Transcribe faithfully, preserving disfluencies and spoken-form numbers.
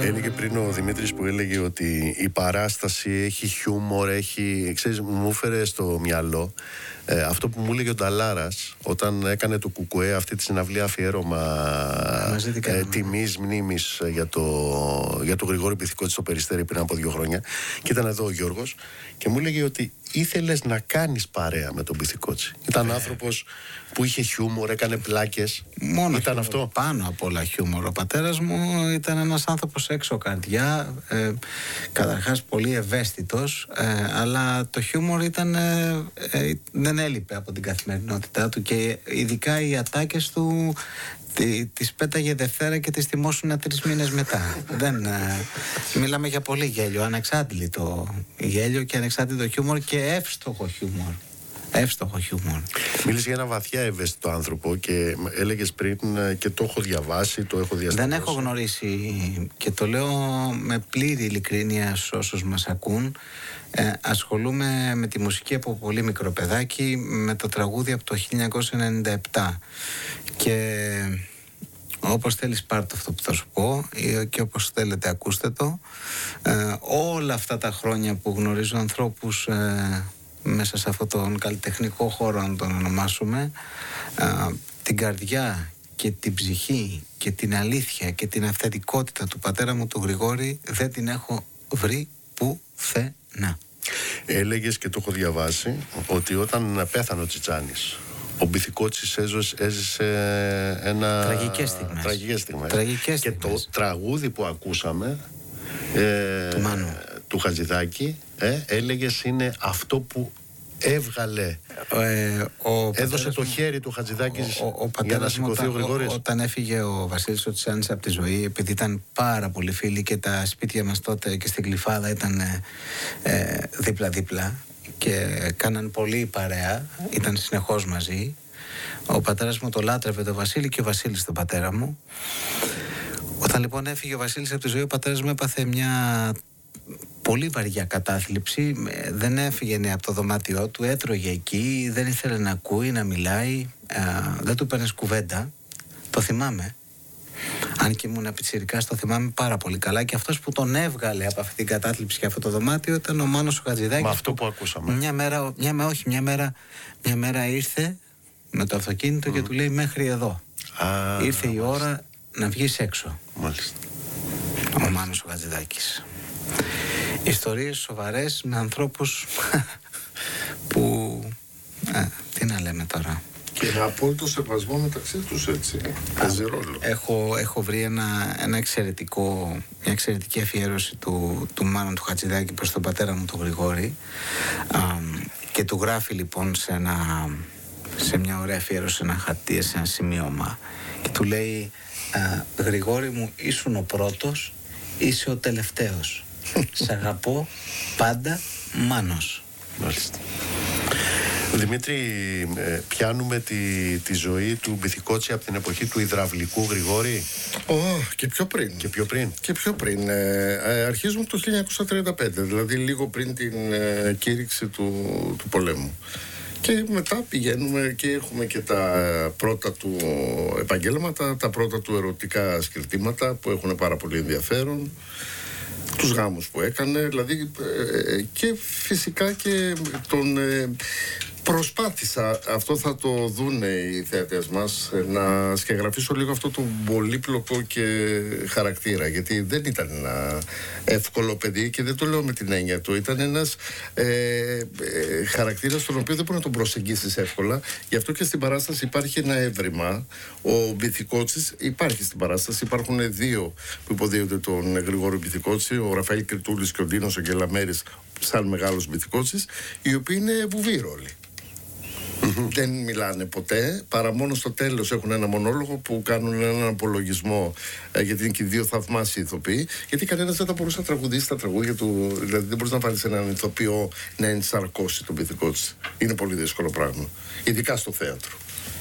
Έλεγε πριν ο Δημήτρης που έλεγε ότι η παράσταση έχει χιούμορ, έχει, ξέρεις, μου έφερε στο μυαλό ε, αυτό που μου έλεγε ο Νταλάρας όταν έκανε το Κουκουέ αυτή τη συναυλία αφιέρωμα ε, τιμής, μνήμης για το, για το Γρηγόρη Πυθικότσι στο Περιστέρι πριν από δύο χρόνια, και ήταν εδώ ο Γιώργος και μου έλεγε ότι ήθελες να κάνεις παρέα με τον Πυθικότσι. Ήταν ε. άνθρωπος που είχε χιούμορ, έκανε πλάκες. Μόνο ήταν χιούμορ, αυτό. Πάνω απ' όλα χιούμορ. Ο πατέρας μου ήταν ένας άνθρωπος έξω καρδιά, ε, καταρχάς πολύ ευαίσθητος, ε, αλλά το χιούμορ ήταν, ε, ε, δεν έλειπε από την καθημερινότητά του, και ειδικά οι ατάκες του τις πέταγε Δευτέρα και τις τιμώσουν τρεις μήνες μετά. Δεν, ε, μιλάμε για πολύ γέλιο, ανεξάντλητο γέλιο και ανεξάντλητο χιούμορ και εύστοχο χιούμορ. Εύστοχο χιούμορ. Μίλησε για ένα βαθιά ευαίσθητο άνθρωπο και έλεγες πριν και το έχω διαβάσει, το έχω διασταυρώσει. Δεν έχω γνωρίσει, και το λέω με πλήρη ειλικρίνεια σε όσους μας ακούν, ε, ασχολούμαι με τη μουσική από πολύ μικρό παιδάκι, με το τραγούδι από το χίλια εννιακόσια ενενήντα επτά, και όπως θέλεις πάρ' το αυτό που θα σου πω, και όπως θέλετε ακούστε το. ε, όλα αυτά τα χρόνια που γνωρίζω ανθρώπους ε, μέσα σε αυτόν τον καλλιτεχνικό χώρο, να τον ονομάσουμε, α, την καρδιά και την ψυχή και την αλήθεια και την αυθεντικότητα του πατέρα μου του Γρηγόρη δεν την έχω βρει πουθενά. Έλεγες, και το έχω διαβάσει, ότι όταν πέθανε ο Τσιτσάνης, ο Πυθικότσης έζησε ένα... Τραγικές στιγμές. Τραγικές στιγμές. Τραγικές και στιγμές. το τραγούδι που ακούσαμε ε, του Μάνου, του Χατζηδάκη, ε, έλεγες είναι αυτό που έβγαλε, ε, ο έδωσε το χέρι του Χατζηδάκη για να σηκωθεί ο Γρηγόρης. Ό, όταν έφυγε ο Βασίλης ο Τσιτσάνης από τη ζωή, επειδή ήταν πάρα πολύ φίλοι και τα σπίτια μας τότε και στην Κλειφάδα ήταν ε, δίπλα-δίπλα και κάναν πολύ παρέα, ήταν συνεχώς μαζί. Ο πατέρας μου το λάτρευε το Βασίλη και ο Βασίλης τον πατέρα μου. Όταν λοιπόν έφυγε ο Βασίλης από τη ζωή, ο πατέρας μου έπαθε μια πολύ βαριά κατάθλιψη. Δεν έφυγε από το δωμάτιό του, έτρωγε εκεί, δεν ήθελε να ακούει, να μιλάει, α, δεν του παίρνες κουβέντα. Το θυμάμαι. Αν και ήμουν πιτσιρικάς, το θυμάμαι πάρα πολύ καλά, και αυτός που τον έβγαλε από αυτή την κατάθλιψη και αυτό το δωμάτιο ήταν ο Μάνος ο Χατζηδάκης. Με αυτό που ακούσαμε. Μια μέρα, μια, όχι, μια μέρα, μια μέρα ήρθε με το αυτοκίνητο mm. και του λέει μέχρι εδώ. Α, ήρθε η ώρα να βγεις έξω. Μάλιστα. Ο Μάνος ο Χατζηδάκης. Ιστορίες σοβαρές με ανθρώπους που... Α, τι να λέμε τώρα. Και με απόλυτο σεβασμό μεταξύ τους, έτσι. Παίζει ρόλο. Έχω, έχω βρει ένα, ένα εξαιρετικό, μια εξαιρετική αφιέρωση του, του Μάνου του Χατζηδάκη προς τον πατέρα μου τον Γρηγόρη, α, και του γράφει λοιπόν σε, ένα, σε μια ωραία αφιέρωση, ένα χαρτί, σε ένα σημείωμα, και του λέει α, Γρηγόρη μου, ήσουν ο πρώτος, είσαι ο τελευταίος. Σ' αγαπώ πάντα, Μάνος. Μάλιστα. Δημήτρη, πιάνουμε τη, τη ζωή του Πυθικότση από την εποχή του υδραυλικού Γρηγόρη. Oh, και πιο πριν. Και πιο πριν. Και πιο πριν. Ε, ε, αρχίζουμε το χίλια εννιακόσια τριάντα πέντε, δηλαδή λίγο πριν την ε, κήρυξη του, του πολέμου. Και μετά πηγαίνουμε και έχουμε και τα πρώτα του επαγγέλματα, τα πρώτα του ερωτικά σκυρτήματα που έχουν πάρα πολύ ενδιαφέρον. Τους γάμους που έκανε, δηλαδή ε, και φυσικά και τον ε, προσπάθησα, αυτό θα το δούνε οι θεατές μας, να σκεγγραφίσω λίγο αυτό το πολύπλοκο και χαρακτήρα, γιατί δεν ήταν ένα εύκολο παιδί και δεν το λέω με την έννοια του, ήταν ένας ε, ε, χαρακτήρας τον οποίο δεν μπορεί να τον προσεγγίσεις εύκολα, γι' αυτό και στην παράσταση υπάρχει ένα έβριμα. Ο Πυθικότσης υπάρχει στην παράσταση, υπάρχουν δύο που υποδίονται τον Γρηγόριο Πυθικότση, ο Ραφαήλ Κρητούλης και ο Ντίνος ο Γκελαμέρης σαν μεγάλος Πυθικότσης, οι οποίοι είναι βουβοί ρόλοι. Mm-hmm. Δεν μιλάνε ποτέ, παρά μόνο στο τέλος έχουν ένα μονόλογο που κάνουν έναν απολογισμό, ε, γιατί είναι και οι δύο θαυμάσιοι ηθοποιοί, γιατί κανένας δεν θα μπορούσε να τραγουδήσει τα τραγούδια του, δηλαδή δεν μπορείς να βάλεις έναν ηθοποιό να ενσαρκώσει τον Πυθικότση. Είναι πολύ δύσκολο πράγμα, ειδικά στο θέατρο.